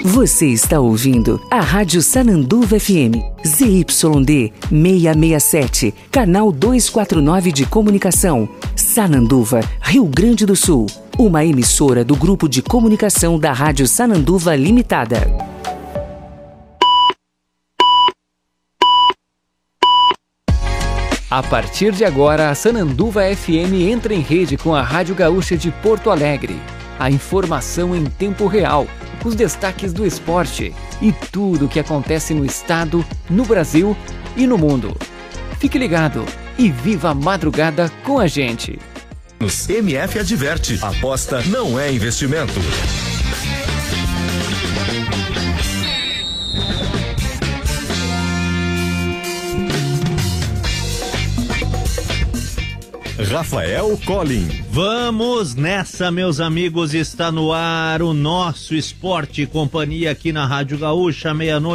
Você está ouvindo a Rádio Sananduva FM, ZYD 667, canal 249 de comunicação, Sananduva, Rio Grande do Sul. Uma emissora do Grupo de Comunicação da Rádio Sananduva Limitada. A partir de agora, a Sananduva FM entra em rede com a Rádio Gaúcha de Porto Alegre. A informação em tempo real, os destaques do esporte e tudo o que acontece no estado, no Brasil e no mundo. Fique ligado e viva a madrugada com a gente. MF adverte: aposta não é investimento. Rafael Collin. Vamos nessa, meus amigos, está no ar o nosso Esporte e Companhia aqui na Rádio Gaúcha,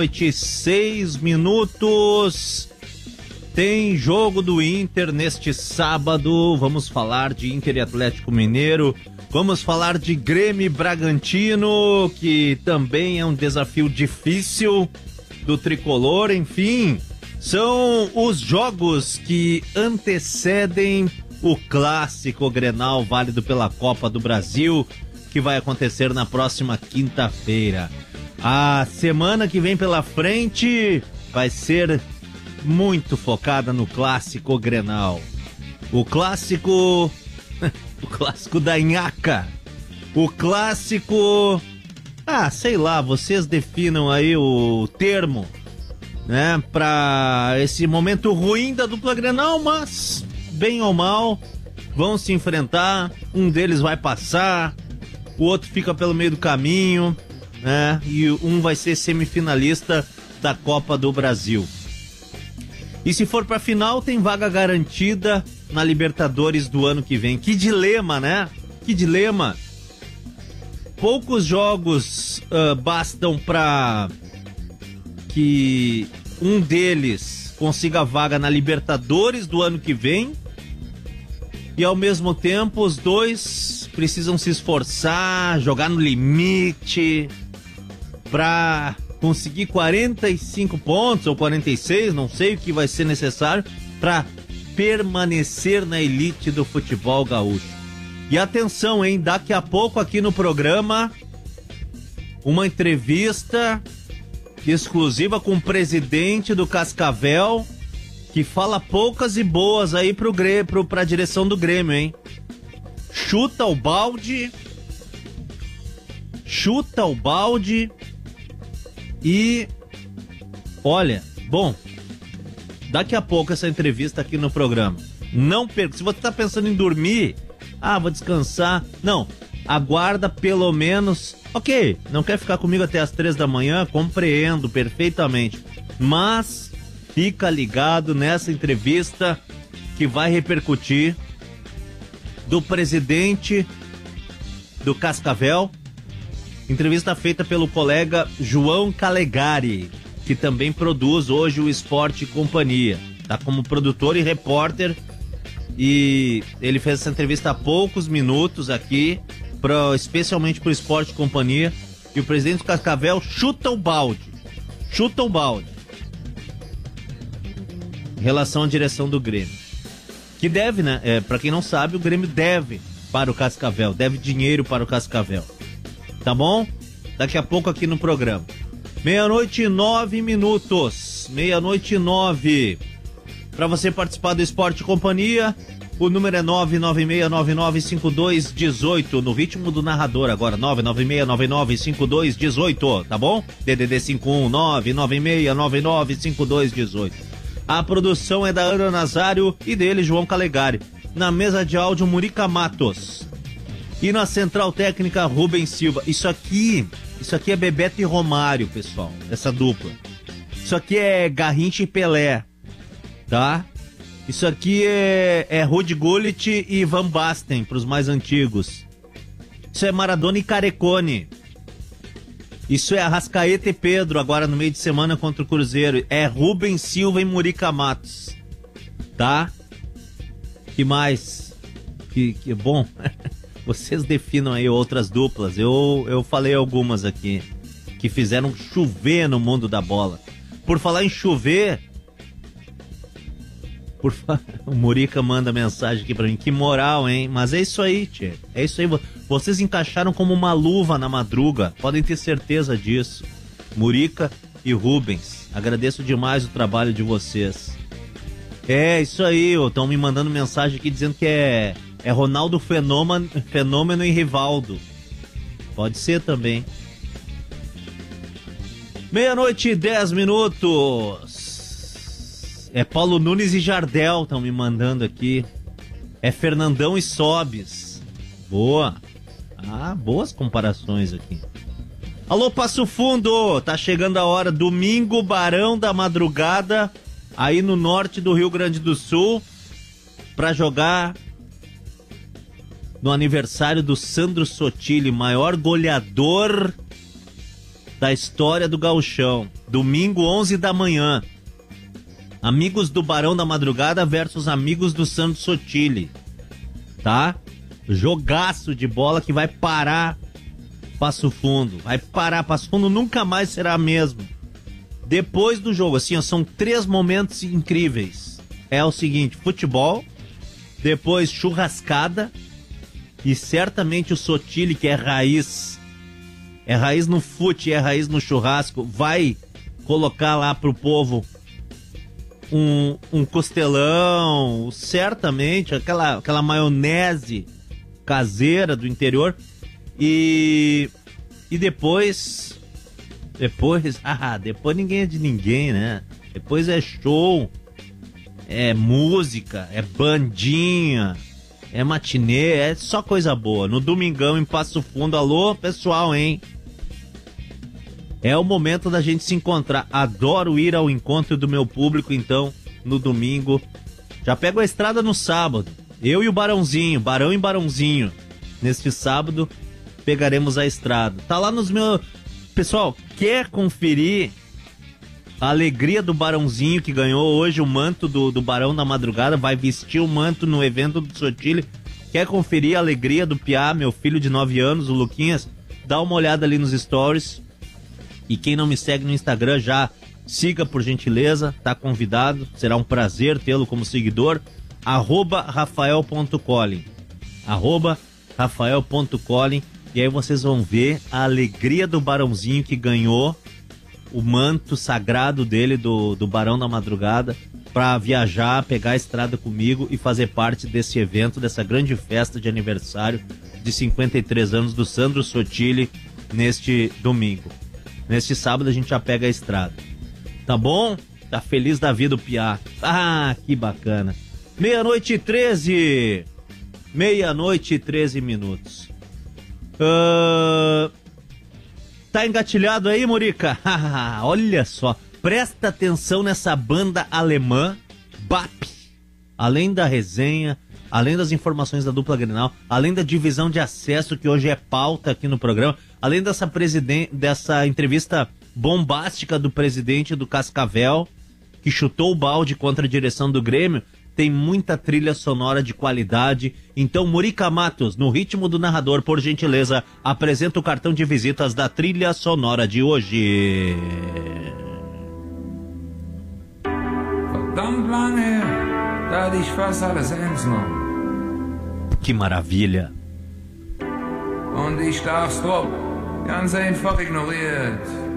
00:06. Tem jogo do Inter neste sábado, vamos falar de Inter e Atlético Mineiro, vamos falar de Grêmio e Bragantino, que também é um desafio difícil do tricolor, enfim, são os jogos que antecedem o clássico Grenal válido pela Copa do Brasil, que vai acontecer na próxima quinta-feira. A semana que vem pela frente vai ser muito focada no clássico Grenal. O clássico da nhaca. O clássico, sei lá, vocês definam aí o termo, né, para esse momento ruim da dupla Grenal, mas bem ou mal, vão se enfrentar, um deles vai passar, o outro fica pelo meio do caminho, né? E um vai ser semifinalista da Copa do Brasil. E se for pra final, tem vaga garantida na Libertadores do ano que vem. Que dilema, né? Que dilema. Poucos jogos bastam pra que um deles consiga vaga na Libertadores do ano que vem. E ao mesmo tempo os dois precisam se esforçar, jogar no limite para conseguir 45 pontos ou 46, não sei o que vai ser necessário para permanecer na elite do futebol gaúcho. E atenção, hein, daqui a pouco aqui no programa uma entrevista exclusiva com o presidente do Cascavel, que fala poucas e boas aí pra direção do Grêmio, hein? Chuta o balde e olha, bom, daqui a pouco essa entrevista aqui no programa. Não perca, se você tá pensando em dormir, vou descansar, não, aguarda pelo menos, ok, não quer ficar comigo até as 3 da manhã, compreendo perfeitamente, mas fica ligado nessa entrevista que vai repercutir do presidente do Cascavel, entrevista feita pelo colega João Calegari, que também produz hoje o Esporte e Companhia, tá como produtor e repórter, e ele fez essa entrevista há poucos minutos aqui, especialmente pro Esporte e Companhia, e o presidente do Cascavel chuta o balde em relação à direção do Grêmio, que deve, né, pra quem não sabe, o Grêmio deve para o Cascavel, deve dinheiro para o Cascavel, tá bom? Daqui a pouco aqui no programa. 00:09, para você participar do Esporte e Companhia, o número é 996995218, no ritmo do narrador agora, 996995218, tá bom? DDD 51 996995218. A produção é da Ana Nazário e dele, João Calegari. Na mesa de áudio, Murica Matos. E na central técnica, Rubens Silva. Isso aqui é Bebeto e Romário, pessoal, essa dupla. Isso aqui é Garrincha e Pelé, tá? Isso aqui é Rudy Gullit e Van Basten, pros mais antigos. Isso é Maradona e Carecone. Isso é Arrascaeta e Pedro, agora no meio de semana contra o Cruzeiro. É Rubens Silva e Murica Matos, tá? Que mais? Que bom. Vocês definam aí outras duplas. Eu falei algumas aqui. que fizeram chover no mundo da bola. Por falar em chover, o Murica manda mensagem aqui pra mim, que moral, hein? Mas é isso aí, tchê. É isso aí, vocês encaixaram como uma luva na madruga, podem ter certeza disso. Murica e Rubens, agradeço demais o trabalho de vocês. É isso aí, estão me mandando mensagem aqui dizendo que é Ronaldo Fenômeno e Rivaldo. Pode ser também. 12:10. É Paulo Nunes e Jardel, estão me mandando aqui. É Fernandão e Sobes. Boa. Boas comparações aqui. Alô, Passo Fundo, tá chegando a hora, domingo, Barão da Madrugada, aí no norte do Rio Grande do Sul, pra jogar no aniversário do Sandro Sotile, maior goleador da história do gauchão. Domingo, 11 da manhã. Amigos do Barão da Madrugada versus amigos do Sandro Sotile. Tá? Jogaço de bola que vai parar Passo Fundo. Vai parar. Passo Fundo nunca mais será mesmo. Depois do jogo, assim, ó, são 3 momentos incríveis. É o seguinte, futebol, depois churrascada e certamente o Sotile, que é raiz no fute, é raiz no churrasco, vai colocar lá pro povo um costelão, certamente, aquela maionese caseira do interior. E depois ninguém é de ninguém, né? Depois é show, é música, é bandinha, é matinê, é só coisa boa. No domingão em Passo Fundo, alô pessoal, hein? É o momento da gente se encontrar. Adoro ir ao encontro do meu público, então, no domingo. Já pego a estrada no sábado. Eu e o Barãozinho, Barão e Barãozinho. Neste sábado, pegaremos a estrada. Tá lá nos meus... Pessoal, quer conferir a alegria do Barãozinho, que ganhou hoje o manto do Barão da Madrugada? Vai vestir o manto no evento do Sotile. Quer conferir a alegria do Piá, meu filho de 9 anos, o Luquinhas? Dá uma olhada ali nos stories. E quem não me segue no Instagram, já siga, por gentileza, tá convidado, será um prazer tê-lo como seguidor. @rafael.colin @rafael.colin. E aí vocês vão ver a alegria do Barãozinho, que ganhou o manto sagrado dele, do Barão da Madrugada, para viajar, pegar a estrada comigo e fazer parte desse evento, dessa grande festa de aniversário de 53 anos do Sandro Sotile neste domingo. Neste sábado a gente já pega a estrada. Tá bom? Tá feliz da vida o Piá. Ah, que bacana. 12:13. 12:13. Tá engatilhado aí, Murica? Olha só. Presta atenção nessa banda alemã, BAP. Além da resenha, além das informações da dupla Grenal, além da divisão de acesso, que hoje é pauta aqui no programa, além dessa entrevista bombástica do presidente do Cascavel, que chutou o balde contra a direção do Grêmio, tem muita trilha sonora de qualidade. Então, Murica Matos, no ritmo do narrador, por gentileza, apresenta o cartão de visitas da trilha sonora de hoje. Verdammt lange, da hatte ich fast alles ernst genommen. Que maravilha! Und ich darf's doch ganz einfach ignoriert.